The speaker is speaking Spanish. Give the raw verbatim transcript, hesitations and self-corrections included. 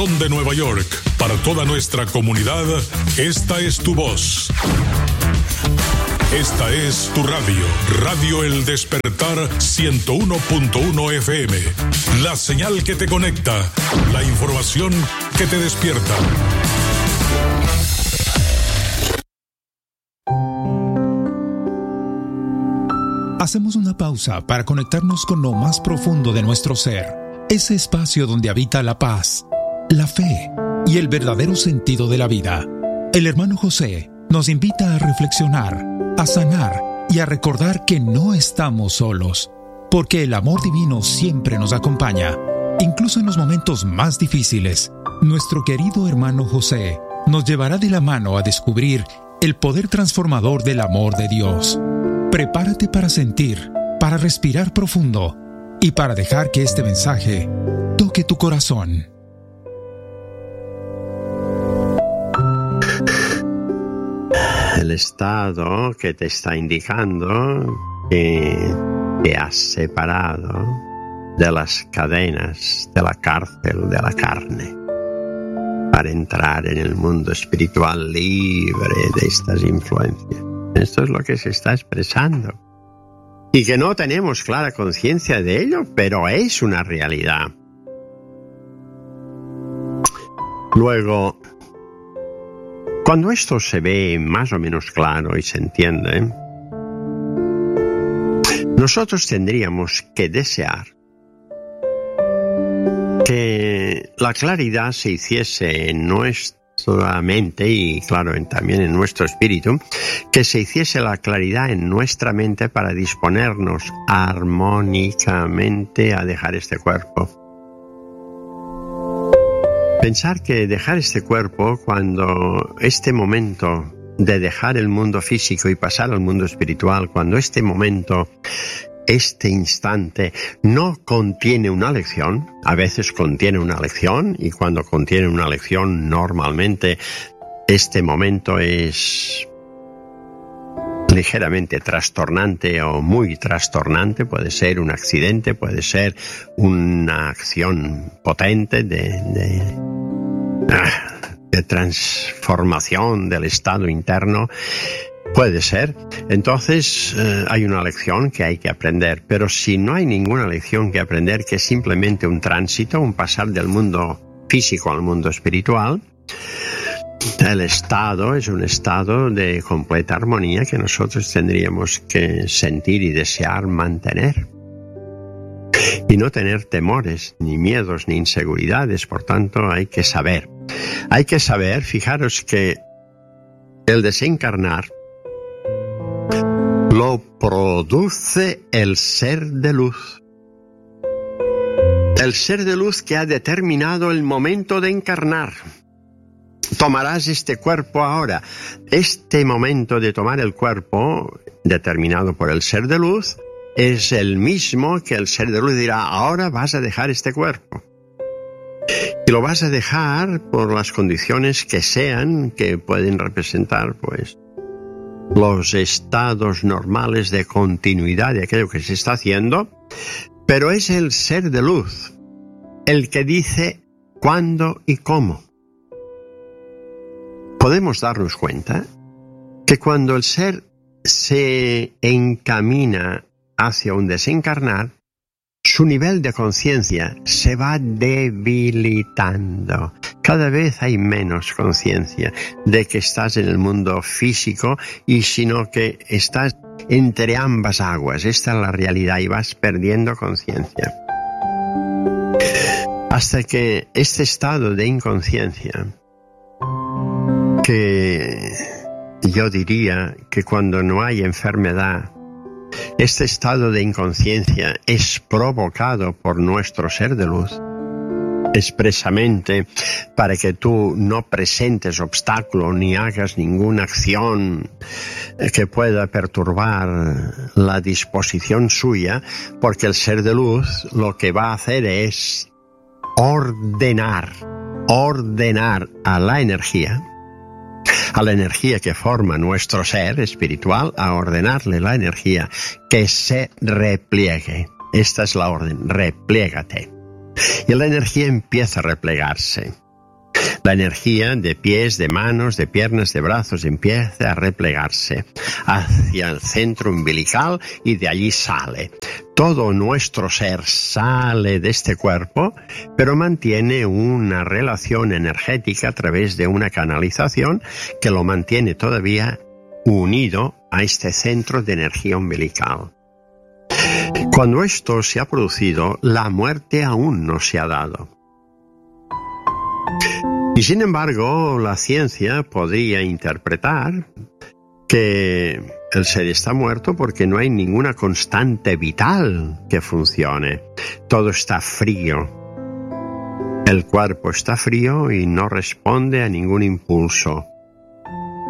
De Nueva York, para toda nuestra comunidad, esta es tu voz. Esta es tu radio, Radio El Despertar ciento uno punto uno F M. La señal que te conecta, la información que te despierta. Hacemos una pausa para conectarnos con lo más profundo de nuestro ser, ese espacio donde habita la paz, la fe y el verdadero sentido de la vida. El hermano José nos invita a reflexionar, a sanar y a recordar que no estamos solos, porque el amor divino siempre nos acompaña, incluso en los momentos más difíciles. Nuestro querido hermano José nos llevará de la mano a descubrir el poder transformador del amor de Dios. Prepárate para sentir, para respirar profundo y para dejar que este mensaje toque tu corazón. El estado que te está indicando que te has separado de las cadenas de la cárcel de la carne para entrar en el mundo espiritual libre de estas influencias. Esto es lo que se está expresando. Y que no tenemos clara conciencia de ello, pero es una realidad. Luego, cuando esto se ve más o menos claro y se entiende, nosotros tendríamos que desear que la claridad se hiciese en nuestra mente y, claro, también en nuestro espíritu, que se hiciese la claridad en nuestra mente para disponernos armónicamente a dejar este cuerpo. Pensar que dejar este cuerpo, cuando este momento de dejar el mundo físico y pasar al mundo espiritual, cuando este momento, este instante no contiene una lección, a veces contiene una lección, y cuando contiene una lección, normalmente este momento es ligeramente trastornante o muy trastornante, puede ser un accidente, puede ser una acción potente de, de, de transformación del estado interno, puede ser. Entonces eh, hay una lección que hay que aprender, pero si no hay ninguna lección que aprender, que es simplemente un tránsito, un pasar del mundo físico al mundo espiritual, el estado es un estado de completa armonía que nosotros tendríamos que sentir y desear mantener. Y no tener temores, ni miedos, ni inseguridades. Por tanto, hay que saber. Hay que saber, fijaros que el desencarnar lo produce el ser de luz. El ser de luz que ha determinado el momento de encarnar. Tomarás este cuerpo ahora. Este momento de tomar el cuerpo, determinado por el ser de luz, es el mismo que el ser de luz dirá, ahora vas a dejar este cuerpo. Y lo vas a dejar por las condiciones que sean, que pueden representar, pues, los estados normales de continuidad de aquello que se está haciendo, pero es el ser de luz el que dice cuándo y cómo. Podemos darnos cuenta que cuando el ser se encamina hacia un desencarnar, su nivel de conciencia se va debilitando. Cada vez hay menos conciencia de que estás en el mundo físico y sino que estás entre ambas aguas. Esta es la realidad y vas perdiendo conciencia. Hasta que este estado de inconsciencia, que yo diría que cuando no hay enfermedad, este estado de inconsciencia es provocado por nuestro ser de luz, expresamente para que tú no presentes obstáculo ni hagas ninguna acción que pueda perturbar la disposición suya, porque el ser de luz lo que va a hacer es ordenar, ordenar a la energía, a la energía que forma nuestro ser espiritual, a ordenarle la energía que se repliegue. Esta es la orden, repliégate. Y la energía empieza a replegarse. La energía de pies, de manos, de piernas, de brazos empieza a replegarse hacia el centro umbilical y de allí sale. Todo nuestro ser sale de este cuerpo, pero mantiene una relación energética a través de una canalización que lo mantiene todavía unido a este centro de energía umbilical. Cuando esto se ha producido, la muerte aún no se ha dado. Y sin embargo, la ciencia podría interpretar que el ser está muerto porque no hay ninguna constante vital que funcione. Todo está frío. El cuerpo está frío y no responde a ningún impulso.